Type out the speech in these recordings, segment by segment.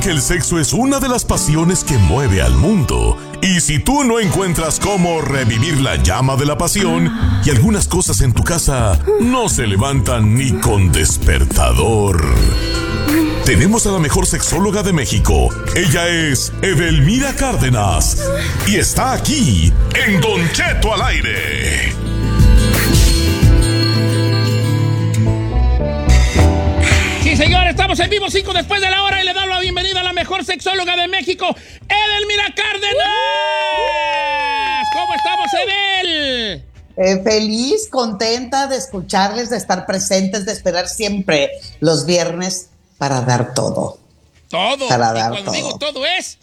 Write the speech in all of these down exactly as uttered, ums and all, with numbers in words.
que el sexo es una de las pasiones que mueve al mundo. Y si tú no encuentras cómo revivir la llama de la pasión, y algunas cosas en tu casa no se levantan ni con despertador. Tenemos a la mejor sexóloga de México. Ella es Edelmira Cárdenas. Y está aquí, en Don Cheto al aire. Sí, señor, estamos en vivo cinco después de la hora y le damos la bienvenida a la mejor sexóloga de México, Edelmira Cárdenas. ¿Cómo estamos, Edel? Eh, feliz, contenta de escucharles, de estar presentes, de esperar siempre los viernes para dar todo. Todo. Para y dar cuando todo. digo todo es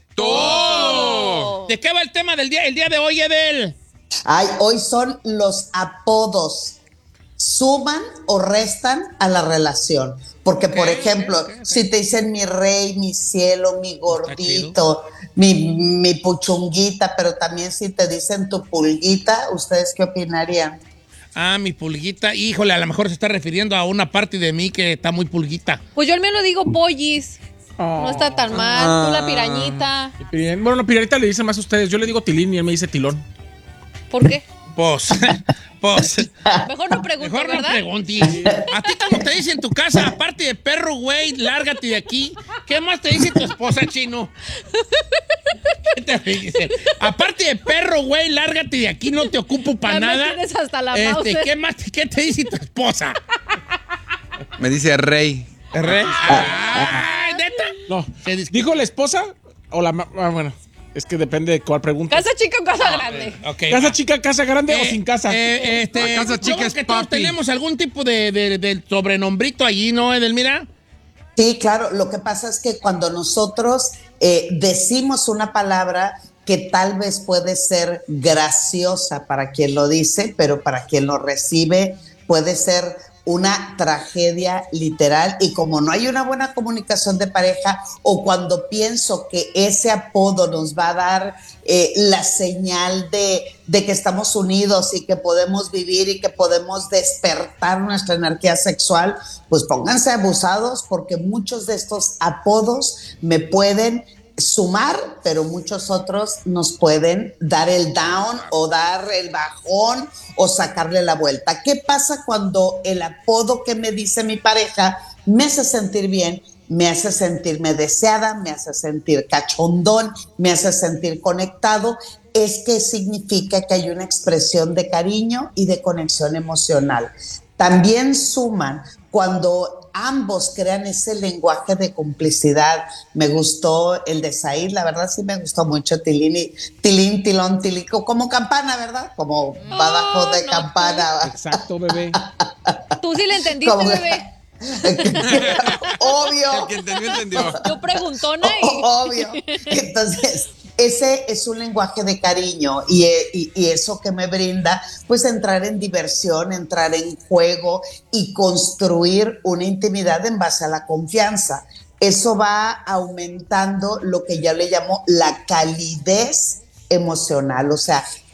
todo. ¿De qué va el tema del día, el día de hoy, Edel? Ay, hoy son los apodos. ¿Suman o restan a la relación? Porque, okay, por ejemplo, okay, okay, okay. si te dicen mi rey, mi cielo, mi gordito, mi, mi puchunguita, pero también si te dicen tu pulguita, ¿ustedes qué opinarían? Ah, mi pulguita, híjole, a lo mejor se está refiriendo a una parte de mí que está muy pulguita. Pues yo al menos digo pollis. Oh. No está tan mal. Ah. Tú la pirañita. Bueno, la pirañita le dicen más a ustedes. Yo le digo tilín y él me dice tilón. ¿Por qué? Pues, pues. Mejor no preguntes, Mejor ¿verdad? no preguntes. A ti, como te dice en tu casa, aparte de perro, güey, lárgate de aquí. ¿Qué más te dice tu esposa, Chino? ¿Qué te dice? Aparte de perro, güey, lárgate de aquí, no te ocupo para nada. Me tienes hasta la este, ¿qué más? ¿Qué te dice tu esposa? Me dice rey. ¿Rey? Ay, ¿neta? No. ¿Dijo la esposa o la ah, bueno. Es que depende de cuál pregunta. ¿Casa chica o casa grande? Okay, ¿Casa va. chica, casa grande eh, o sin casa? Eh, este, la casa chica es que todos tenemos algún tipo de, de, de sobrenombrito allí, ¿no, Edelmira? Sí, claro. Lo que pasa es que cuando nosotros eh, decimos una palabra que tal vez puede ser graciosa para quien lo dice, pero para quien lo recibe puede ser una tragedia literal, y como no hay una buena comunicación de pareja, o cuando pienso que ese apodo nos va a dar eh, la señal de, de que estamos unidos y que podemos vivir y que podemos despertar nuestra energía sexual, pues pónganse abusados, porque muchos de estos apodos me pueden sumar, pero muchos otros nos pueden dar el down o dar el bajón o sacarle la vuelta. ¿Qué pasa cuando el apodo que me dice mi pareja me hace sentir bien, me hace sentirme deseada, me hace sentir cachondón, me hace sentir conectado? Es que significa que hay una expresión de cariño y de conexión emocional. También suman cuando ambos crean ese lenguaje de complicidad. Me gustó el de Said, la verdad sí me gustó mucho. Tilín, y, tilín, tilón, tilico, como campana, ¿verdad? Como badajo oh, de no, campana. Exacto, bebé. Tú sí le entendiste, como, bebé. Obvio. El que entendió, entendió. Yo preguntona y... Obvio. Entonces, ese es un lenguaje de cariño y, y, y eso que me brinda, pues entrar en diversión, entrar en juego y construir una intimidad en base a la confianza. Eso va aumentando lo que yo le llamo la calidez emocional, o sea,